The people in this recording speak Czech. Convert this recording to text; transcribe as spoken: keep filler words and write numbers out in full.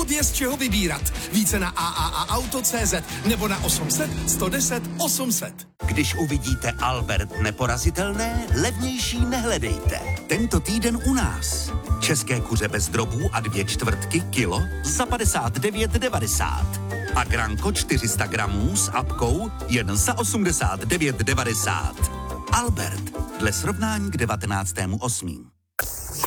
je z čeho vybírat. Více na a a a auto tečka cé zet nebo na osm set, sto deset, osm set. Když uvidíte Albert neporazitelné, levnější nehledejte. Tento týden u nás. České kuře bez drobů a dvě čtvrtky kilo za padesát devět devadesát. A granko čtyři sta gramů s apkou jen za osmdesát devět devadesát. Albert, dle srovnání k devatenáctému osmého